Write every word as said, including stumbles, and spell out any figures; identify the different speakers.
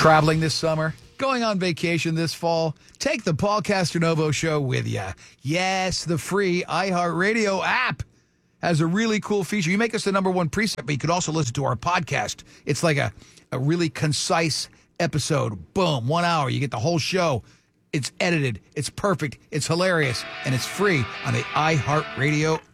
Speaker 1: Traveling this summer? Going on vacation this fall? Take the Paul Castronovo Show with you. Yes, the free iHeartRadio app has a really cool feature. You make us the number one preset, but you could also listen to our podcast. It's like a, a really concise episode. Boom, one hour. You get the whole show. It's edited. It's perfect. It's hilarious. And it's free on the iHeartRadio